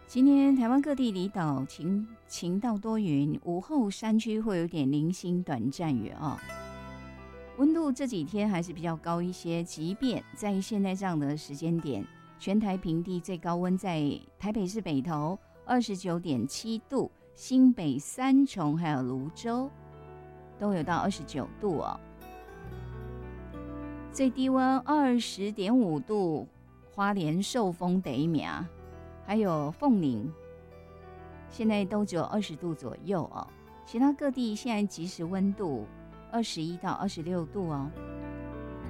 今天台湾各地离岛晴到多云，午后山区会有点零星短暂雨哦。温度这几天还是比较高一些，即便在现在这样的时间点，全台平地最高温在台北市北投29.7度，新北三重还有芦洲都有到29度哦。最低温20.5度，花莲寿丰得名，还有凤林，现在都只有20度左右哦。其他各地现在即时温度21到26度哦。